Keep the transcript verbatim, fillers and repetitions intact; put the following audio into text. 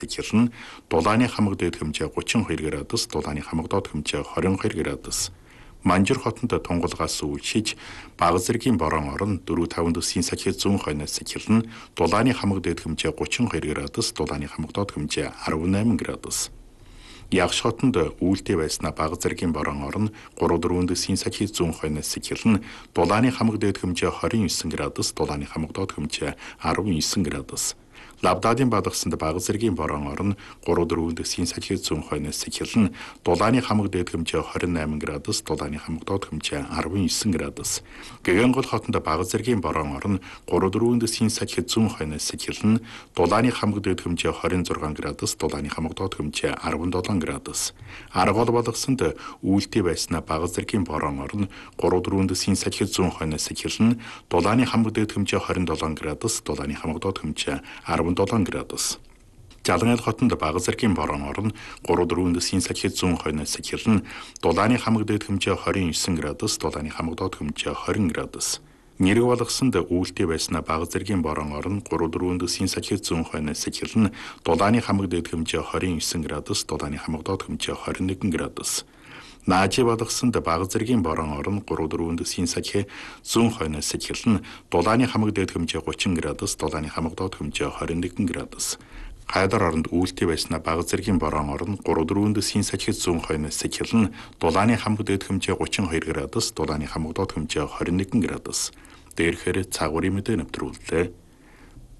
Сэхэлэн дулааны хамаг дээд хэмжээ гучин хоёр градус, дулааны хамаг доод хэмжээ хорин хоёр градус. Манжир хотод тунгалгаас үйлчиж бага зэргийн борон орон дөрвөн таван төсгийн сахиз зүүн хойноос сэхэлэн дулааны хамаг дээд хэмжээ гучин хоёр градус, дулааны хамаг доод хэмжээ арван найман градус. Ягш хотод үүлдээ байснаа бага зэргийн борон орон гурван дөрвөн төсгийн сахиз зүүн хойноос сэхэлэн дулааны хамаг дээд хэмжээ хорин девять градус, дулааны хамаг доод хэмжээ арван девять градус. Лавдадын бадагсанд бага зэргийн борон орон гурван дөрвөн төсгийн сахиз зүүн хойноос сэхэлэн дулааны хамаг дээд хэмжээ хорин найман градус, дулааны хамаг доод хэмжээ арван девять градус. Гэгэнгол хотод бага зэргийн борон орон гурван дөрвөн төсгийн сахиз зүүн хойноос сэхэлэн дулааны хамаг дээд хэмжээ хорин зургаан градус, дулааны хамаг доод хэмжээ арван долоон градус. Аргол бадагсанд үүлдээ байснаа бага зэргийн борон орон гурван дөрвөн төсгийн сахиз зүүн хойноос сэхэлэн дулааны хамаг дээд хэмжээ хорин долоон градус, дулааны хамаг доод хэмжээ арван долоон градус. Жалгайл хотод бага зэргийн борон орон гурван дөрвөн төсгийн сахиз зүүн хойноос сэхэлэн дулааны хамаг дээд хэмжээ хорин девять градус, дулааны хамаг доод хэмжээ хорин градус. Нэрэг болгосонд үүлдээ байснаа бага зэргийн борон орон гурван дөрвөн төсгийн сахиз зүүн хойноос сэхэлэн дулааны хамаг дээд хэмжээ хорин девять градус, дулааны хамаг доод хэмжээ хорин один градус. Наажи болгосонд бага зэргийн борон орон гурван дөрвөн төсгийн сахиз зүүн хойноос сэхэлэн дулааны хамаг дээд хэмжээ гучин градус, дулааны хамаг доод хэмжээ хорин один градус. Хайдар оронд үүлдээ байснаа бага зэргийн борон орон гурван дөрвөн төсгийн сахиз зүүн хойноос сэхэлэн дулааны хамаг дээд хэмжээ гучин хоёр градус, дулааны хамаг доод хэмжээ хорин один градус. Дээрхээр цагуурын мэдээ нэвтрүүллээ.